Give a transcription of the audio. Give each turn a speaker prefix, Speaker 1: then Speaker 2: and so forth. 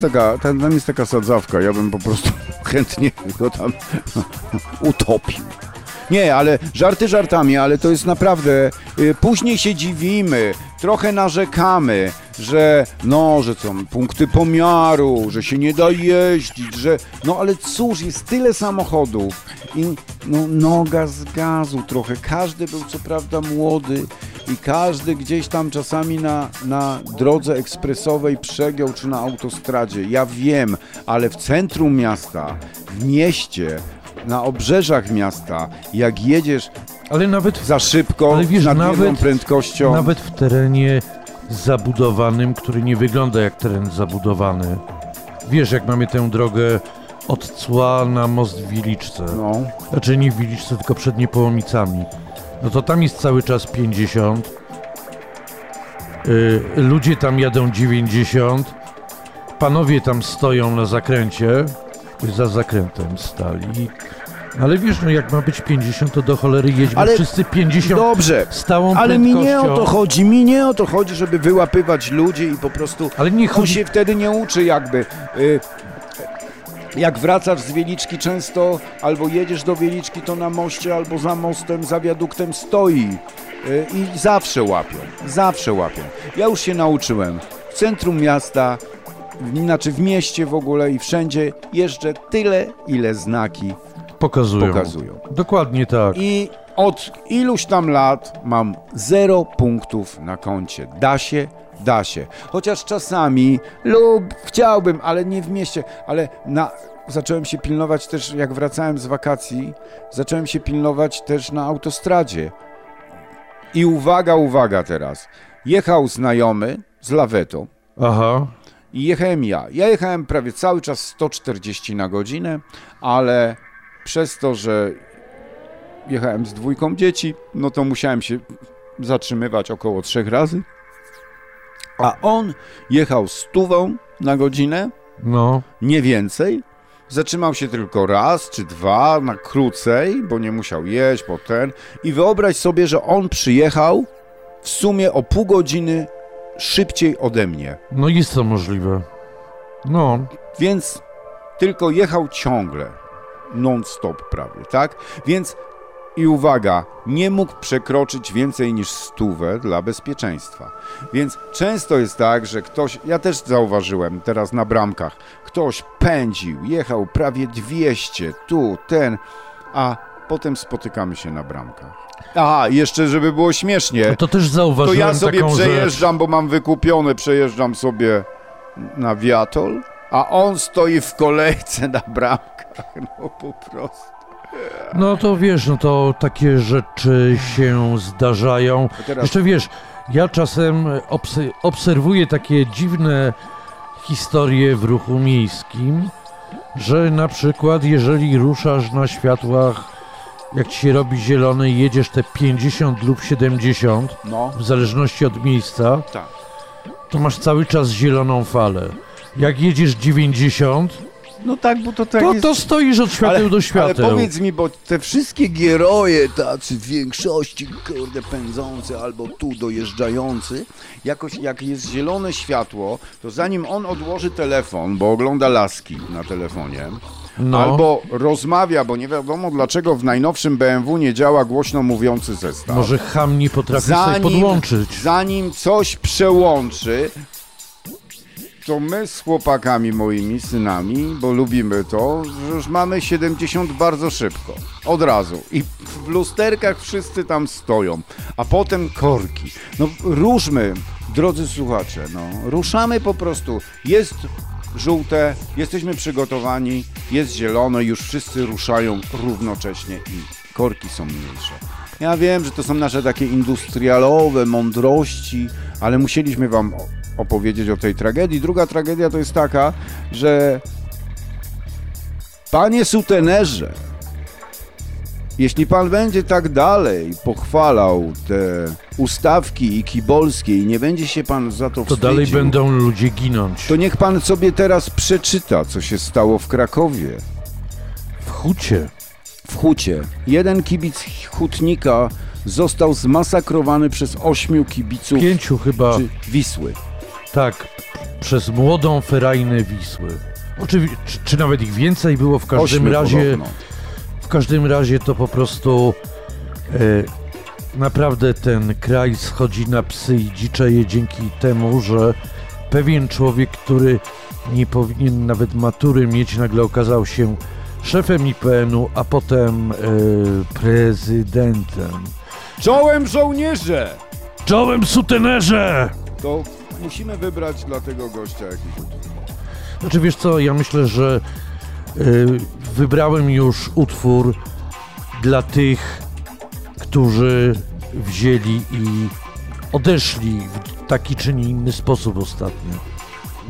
Speaker 1: Tam jest taka sadzawka, ja bym po prostu chętnie go tam utopił. Nie, ale żarty żartami, ale to jest naprawdę, później się dziwimy, trochę narzekamy, że są punkty pomiaru, że się nie da jeździć, no ale cóż, jest tyle samochodów i noga z gazu trochę, każdy był co prawda młody i każdy gdzieś tam czasami na drodze ekspresowej przegiął czy na autostradzie, ja wiem, ale w centrum miasta, w mieście, na obrzeżach miasta, jak jedziesz
Speaker 2: ale nawet
Speaker 1: za szybko, z nadmierną prędkością.
Speaker 2: Nawet w terenie zabudowanym, który nie wygląda jak teren zabudowany. Wiesz, jak mamy tę drogę od Cła na most w Wiliczce.
Speaker 1: No.
Speaker 2: Znaczy nie w Wiliczce, tylko przed Niepołomicami. No to tam jest cały czas 50. Ludzie tam jadą 90. Panowie tam stoją na zakręcie. Za zakrętem stali. Ale wiesz, jak ma być 50, to do cholery jedźmy wszyscy 50
Speaker 1: dobrze,
Speaker 2: stałą
Speaker 1: ale
Speaker 2: prędkością.
Speaker 1: mi nie o to chodzi, żeby wyłapywać ludzi i po prostu
Speaker 2: ale nie chodzi...
Speaker 1: się wtedy nie uczy jakby. Jak wracasz z Wieliczki często, albo jedziesz do Wieliczki, to na moście albo za mostem, za wiaduktem stoi i zawsze łapią. Ja już się nauczyłem. W centrum miasta, w mieście w ogóle i wszędzie jeżdżę tyle, ile znaki pokazują.
Speaker 2: Dokładnie tak.
Speaker 1: I od iluś tam lat mam 0 punktów na koncie. Da się. Chociaż czasami chciałbym, ale nie w mieście, ale zacząłem się pilnować też, jak wracałem z wakacji, zacząłem się pilnować też na autostradzie. I uwaga teraz. Jechał znajomy z lawetą.
Speaker 2: Aha.
Speaker 1: I jechałem ja. Ja jechałem prawie cały czas 140 na godzinę, ale przez to, że jechałem z 2 dzieci, no to musiałem się zatrzymywać około 3 razy. A on jechał 100 na godzinę, nie więcej. Zatrzymał się tylko raz czy 2 na krócej, bo nie musiał jeść, I wyobraź sobie, że on przyjechał w sumie o pół godziny szybciej ode mnie.
Speaker 2: No jest to możliwe.
Speaker 1: Więc tylko jechał ciągle, non-stop prawie, tak? Więc i uwaga, nie mógł przekroczyć więcej niż 100 dla bezpieczeństwa. Więc często jest tak, że ktoś, ja też zauważyłem teraz na bramkach, ktoś pędził, jechał prawie 200, a potem spotykamy się na bramkach. Aha, jeszcze żeby było śmiesznie,
Speaker 2: to też zauważyłem
Speaker 1: to ja sobie
Speaker 2: taką
Speaker 1: przejeżdżam, bo mam wykupione, przejeżdżam sobie na Wiatol, a on stoi w kolejce na bramkach, po prostu.
Speaker 2: No to wiesz, to takie rzeczy się zdarzają. Jeszcze wiesz, ja czasem obserwuję takie dziwne historie w ruchu miejskim, że na przykład jeżeli ruszasz na światłach, jak ci się robi zielony i jedziesz te 50 lub 70, w zależności od miejsca, to masz cały czas zieloną falę. Jak jedziesz 90,
Speaker 1: no tak, bo to tak jest...
Speaker 2: To stoisz od świateł do świateł.
Speaker 1: Ale powiedz mi, bo te wszystkie gieroje tacy w większości, pędzący albo tu dojeżdżający, jakoś jak jest zielone światło, to zanim on odłoży telefon, bo ogląda laski na telefonie, albo rozmawia, bo nie wiadomo dlaczego w najnowszym BMW nie działa głośno mówiący zestaw.
Speaker 2: Może ham nie potrafi sobie podłączyć.
Speaker 1: Zanim coś przełączy, to my z chłopakami moimi, synami, bo lubimy to, że już mamy 70 bardzo szybko, od razu. I w lusterkach wszyscy tam stoją, a potem korki. Ruszmy, drodzy słuchacze, ruszamy po prostu. Jest żółte, jesteśmy przygotowani, jest zielone, już wszyscy ruszają równocześnie i korki są mniejsze. Ja wiem, że to są nasze takie industrialowe mądrości, ale musieliśmy wam opowiedzieć o tej tragedii. Druga tragedia to jest taka, że panie sutenerze, jeśli pan będzie tak dalej pochwalał te ustawki i kibolskie i nie będzie się pan za to wstydził,
Speaker 2: dalej będą ludzie ginąć.
Speaker 1: To niech pan sobie teraz przeczyta, co się stało w Krakowie. W Hucie. Jeden kibic Hutnika został zmasakrowany przez 8 kibiców
Speaker 2: 5 chyba
Speaker 1: Wisły.
Speaker 2: Tak, przez młodą ferajnę Wisły. Oczywiście, czy nawet ich więcej było, w każdym
Speaker 1: 8
Speaker 2: razie.
Speaker 1: podobno.
Speaker 2: W każdym razie to po prostu naprawdę ten kraj schodzi na psy i dziczeje dzięki temu, że pewien człowiek, który nie powinien nawet matury mieć, nagle okazał się szefem IPN-u, a potem prezydentem.
Speaker 1: Czołem żołnierze!
Speaker 2: Czołem sutenerze!
Speaker 1: To musimy wybrać dla tego gościa jakiś utwór.
Speaker 2: Znaczy wiesz co, ja myślę, że wybrałem już utwór dla tych, którzy wzięli i odeszli w taki czy nie inny sposób ostatnio.